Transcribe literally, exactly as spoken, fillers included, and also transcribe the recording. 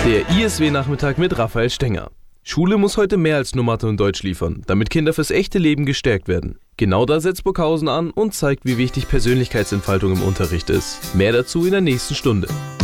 Der I S W-Nachmittag mit Raphael Stenger. Schule muss heute mehr als nur Mathe und Deutsch liefern, damit Kinder fürs echte Leben gestärkt werden. Genau da setzt Burghausen an und zeigt, wie wichtig Persönlichkeitsentfaltung im Unterricht ist. Mehr dazu in der nächsten Stunde.